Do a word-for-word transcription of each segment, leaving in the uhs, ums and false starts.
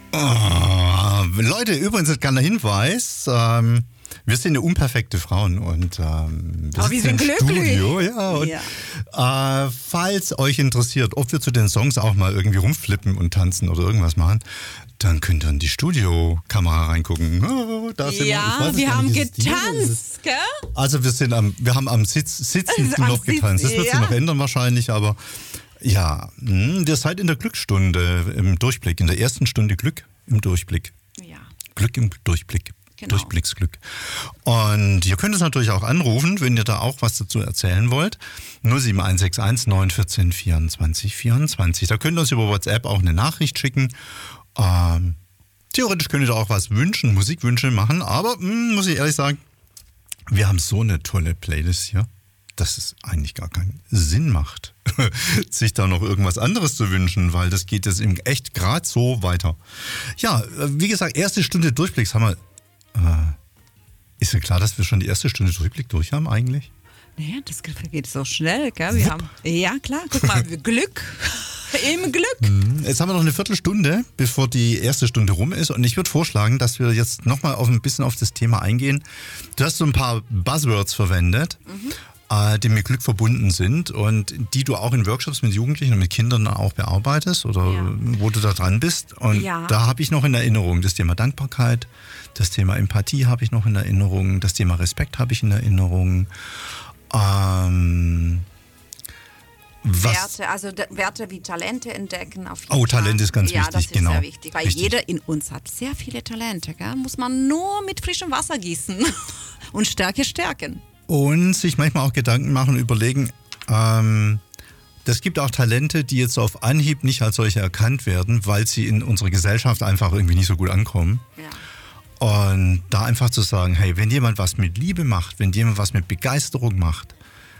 Oh, Leute, übrigens ein kleiner Hinweis. Ähm, wir sind ja unperfekte Frauen und ähm, wir Aber wir sind im glücklich. Studio. Ja, und, Ja. Äh, falls euch interessiert, ob wir zu den Songs auch mal irgendwie rumflippen und tanzen oder irgendwas machen, dann könnt ihr in die Studiokamera reingucken. Oh, da sind Ja, wir, wir haben nicht, getanzt, gell? Also wir sind am, wir haben am Sitz, Sitzen Am noch getanzt. Das Sitz, wird sich ja. noch ändern wahrscheinlich, aber ja, mh, ihr seid in der Glücksstunde im Durchblick, in der ersten Stunde Glück im Durchblick. Ja. Glück im Durchblick. Genau. Durchblicksglück. Und ihr könnt es natürlich auch anrufen, wenn ihr da auch was dazu erzählen wollt. null sieben eins sechs eins neun eins vier vierundzwanzig vierundzwanzig. Da könnt ihr uns über WhatsApp auch eine Nachricht schicken. Ähm, theoretisch könnt ihr da auch was wünschen, Musikwünsche machen, aber mh, muss ich ehrlich sagen, wir haben so eine tolle Playlist hier, dass es eigentlich gar keinen Sinn macht, sich da noch irgendwas anderes zu wünschen, weil das geht jetzt eben echt gerade so weiter. Ja, wie gesagt, erste Stunde Durchblicks haben wir. Äh, ist ja klar, dass wir schon die erste Stunde Durchblick durch haben eigentlich? Naja, das geht so schnell, gell? Wir haben, ja, klar, guck mal, Glück. Im Glück. Jetzt haben wir noch eine Viertelstunde, bevor die erste Stunde rum ist. Und ich würde vorschlagen, dass wir jetzt nochmal auf ein bisschen auf das Thema eingehen. Du hast so ein paar Buzzwords verwendet, mhm. äh, die mit Glück verbunden sind und die du auch in Workshops mit Jugendlichen und mit Kindern auch bearbeitest oder ja. wo du da dran bist. Und ja. da habe ich noch in Erinnerung das Thema Dankbarkeit, das Thema Empathie habe ich noch in Erinnerung, das Thema Respekt habe ich in Erinnerung. Ähm... Was? Werte, also Werte wie Talente entdecken. Auf jeden oh, Talent ist ganz ja, wichtig, das ist genau. sehr wichtig, weil Richtig. Jeder in uns hat sehr viele Talente. Gell? Muss man nur mit frischem Wasser gießen und Stärke stärken. Und sich manchmal auch Gedanken machen und überlegen, ähm, das gibt auch Talente, die jetzt auf Anhieb nicht als solche erkannt werden, weil sie in unserer Gesellschaft einfach irgendwie nicht so gut ankommen. Ja. Und da einfach zu sagen, hey, wenn jemand was mit Liebe macht, wenn jemand was mit Begeisterung macht,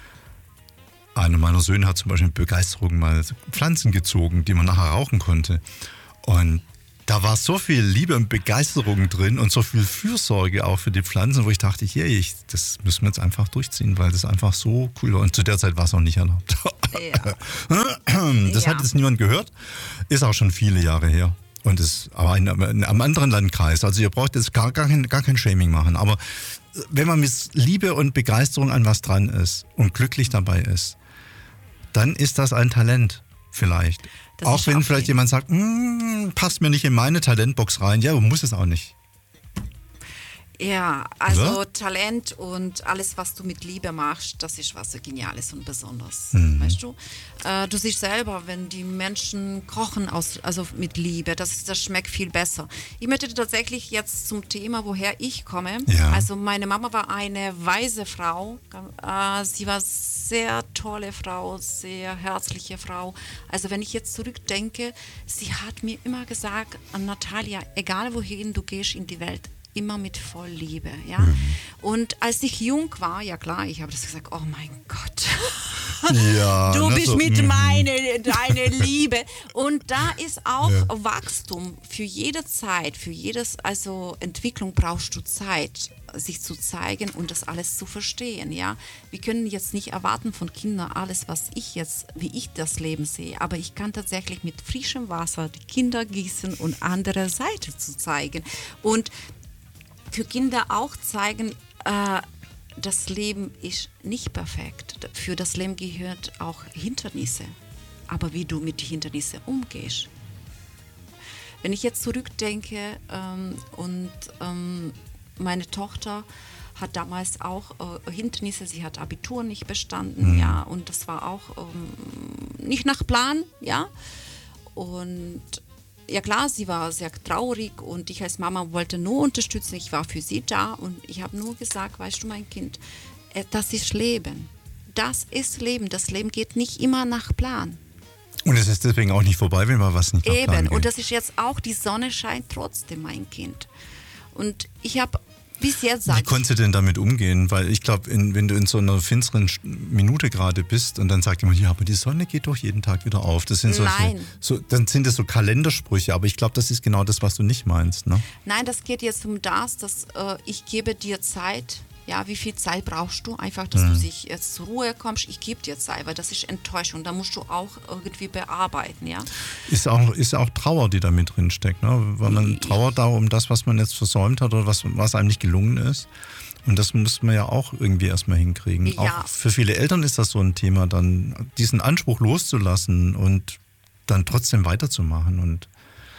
einer meiner Söhne hat zum Beispiel mit Begeisterung mal Pflanzen gezogen, die man nachher rauchen konnte. Und da war so viel Liebe und Begeisterung drin und so viel Fürsorge auch für die Pflanzen, wo ich dachte, hier, ich, das müssen wir jetzt einfach durchziehen, weil das einfach so cool war. Und zu der Zeit war es auch nicht erlaubt. Ja. Das ja. hat jetzt niemand gehört. Ist auch schon viele Jahre her. Und ist aber in, in einem anderen Landkreis. Also ihr braucht jetzt gar, gar, kein, gar kein Shaming machen. Aber wenn man mit Liebe und Begeisterung an was dran ist und glücklich dabei ist, dann ist das ein Talent vielleicht. Das auch wenn vielleicht okay. jemand sagt, passt mir nicht in meine Talentbox rein. Ja, muss es auch nicht. Ja, also ja? Talent und alles, was du mit Liebe machst, das ist was so Geniales und Besonderes. Mhm. Weißt du? Äh, du siehst selber, wenn die Menschen kochen aus, also mit Liebe, das, das schmeckt viel besser. Ich möchte tatsächlich jetzt zum Thema, woher ich komme. Ja. Also meine Mama war eine weise Frau. Äh, sie war sehr tolle Frau, sehr herzliche Frau. Also wenn ich jetzt zurückdenke, sie hat mir immer gesagt, Natalia, egal wohin du gehst in die Welt, immer mit voll Liebe, ja. Mhm. Und als ich jung war, ja klar, ich habe das gesagt, oh mein Gott, ja, du bist so, mit mm. meine, deine Liebe. Und da ist auch ja. Wachstum für jede Zeit, für jedes, also Entwicklung brauchst du Zeit, sich zu zeigen und das alles zu verstehen, ja. Wir können jetzt nicht erwarten von Kindern alles, was ich jetzt, wie ich das Leben sehe, aber ich kann tatsächlich mit frischem Wasser die Kinder gießen und andere Seite zu zeigen. Und für Kinder auch zeigen, äh, das Leben ist nicht perfekt. Für das Leben gehört auch Hindernisse. Aber wie du mit den Hindernissen umgehst. Wenn ich jetzt zurückdenke ähm, und ähm, meine Tochter hat damals auch äh, Hindernisse, sie hat Abitur nicht bestanden, mhm. ja, und das war auch ähm, nicht nach Plan, ja. Und ja klar, sie war sehr traurig und ich als Mama wollte nur unterstützen, ich war für sie da und ich habe nur gesagt, weißt du mein Kind, das ist Leben, das ist Leben, das Leben geht nicht immer nach Plan. Und es ist deswegen auch nicht vorbei, wenn man was nicht nach Plan geht. Eben, und das ist jetzt auch, die Sonne scheint trotzdem, mein Kind. Und ich habe bis jetzt Wie konntest du denn damit umgehen? Weil ich glaube, wenn du in so einer finsteren Minute gerade bist und dann sagt jemand, ja, aber die Sonne geht doch jeden Tag wieder auf. Das sind solche, Nein. So, dann sind das so Kalendersprüche, aber ich glaube, das ist genau das, was du nicht meinst. Ne? Nein, das geht jetzt um das, dass äh, ich gebe dir Zeit, Ja, wie viel Zeit brauchst du? Einfach, dass Mhm. du sich jetzt zur Ruhe kommst. Ich gebe dir Zeit, weil das ist Enttäuschung. Da musst du auch irgendwie bearbeiten, ja. Ist auch, ist auch Trauer, die da mit drin steckt, ne? Weil man trauert da um das, was man jetzt versäumt hat oder was, was einem nicht gelungen ist. Und das muss man ja auch irgendwie erstmal hinkriegen. Ja. Auch für viele Eltern ist das so ein Thema, dann diesen Anspruch loszulassen und dann trotzdem weiterzumachen und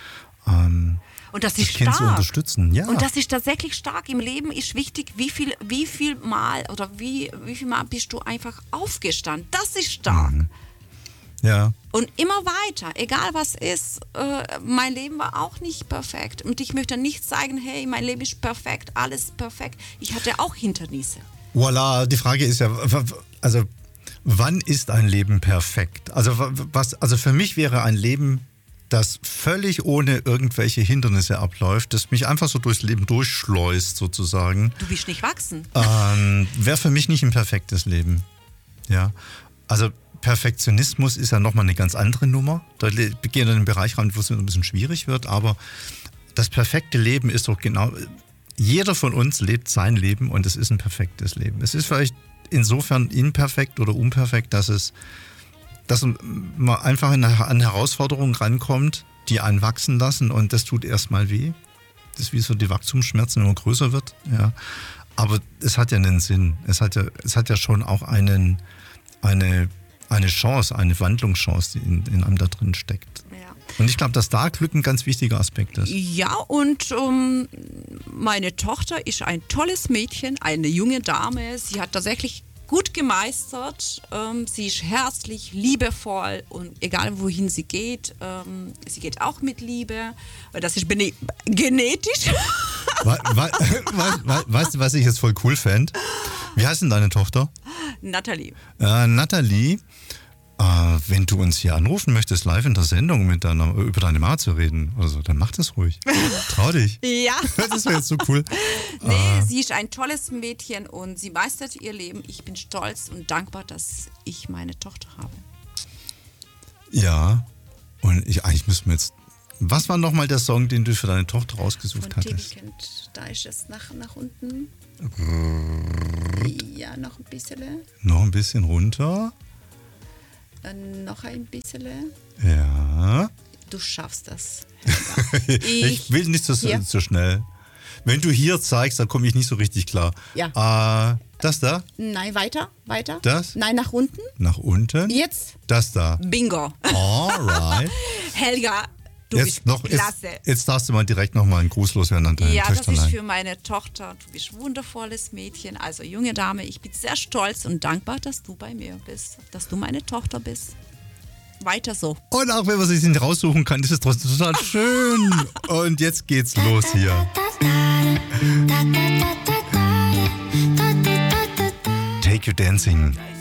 ähm, Und das das ist Kind zu stark. unterstützen. Ja. Und das ist tatsächlich stark. Im Leben ist wichtig, wie viel, wie viel Mal oder wie, wie viel Mal bist du einfach aufgestanden. Das ist stark. Mhm. Ja. Und immer weiter, egal was ist. Äh, mein Leben war auch nicht perfekt. Und ich möchte nicht sagen, hey, mein Leben ist perfekt, alles perfekt. Ich hatte auch Hindernisse. Voila, die Frage ist ja, w- w- also wann ist ein Leben perfekt? Also w- was, also für mich wäre ein Leben, das völlig ohne irgendwelche Hindernisse abläuft, das mich einfach so durchs Leben durchschleust sozusagen, Du bist nicht wachsen. ähm, wäre für mich nicht ein perfektes Leben. Ja, also Perfektionismus ist ja nochmal eine ganz andere Nummer. Da le- gehen wir in den Bereich rein, wo es ein bisschen schwierig wird, aber das perfekte Leben ist doch genau, jeder von uns lebt sein Leben und es ist ein perfektes Leben. Es ist vielleicht insofern imperfekt oder unperfekt, dass es dass man einfach an Herausforderungen rankommt, die einen wachsen lassen und das tut erstmal weh. Das ist wie so die Wachstumsschmerzen, wenn man größer wird. Ja. Aber es hat ja einen Sinn. Es hat ja, es hat ja schon auch einen, eine, eine Chance, eine Wandlungschance, die in, in einem da drin steckt. Ja. Und ich glaube, dass da Glück ein ganz wichtiger Aspekt ist. Ja, und ähm, meine Tochter ist ein tolles Mädchen, eine junge Dame. Sie hat tatsächlich gut gemeistert. Ähm, sie ist herzlich, liebevoll und egal wohin sie geht, ähm, sie geht auch mit Liebe. Weil das ist bene- genetisch. Wa- wa- wa- wa- Weißt du, was ich jetzt voll cool fände? Wie heißt denn deine Tochter? Nathalie. Äh, Nathalie, äh, wenn du uns hier anrufen möchtest, live in der Sendung mit deiner, über deine Mama zu reden oder so, dann mach das ruhig. Trau dich. Ja. Das wäre jetzt so cool. Nee, sie ist ein tolles Mädchen und sie meistert ihr Leben. Ich bin stolz und dankbar, dass ich meine Tochter habe. Ja, und ich, eigentlich müssen wir jetzt. Was war nochmal der Song, den du für deine Tochter rausgesucht Von hattest? Tillikent, da ist es nach, nach unten. Ja, noch ein bisschen. Noch ein bisschen runter. Äh, noch ein bisschen. Ja. Du schaffst das. Ich, Ich, will nicht so, hier. so schnell. Wenn du hier zeigst, dann komme ich nicht so richtig klar. Ja. Äh, das da? Nein, weiter, weiter. Das? Nein, nach unten. Nach unten? Jetzt. Das da. Bingo. Alright. Helga, du Jetzt, bist noch, klasse. jetzt, jetzt darfst du mal direkt nochmal einen Gruß loswerden an deine Ja, das ist Töchterlein. für meine Tochter. Du bist ein wundervolles Mädchen, also junge Dame. Ich bin sehr stolz und dankbar, dass du bei mir bist, dass du meine Tochter bist. Weiter so. Und auch wenn man sich nicht raussuchen kann, ist es trotzdem total schön. Und jetzt geht's los hier. Take You Dancing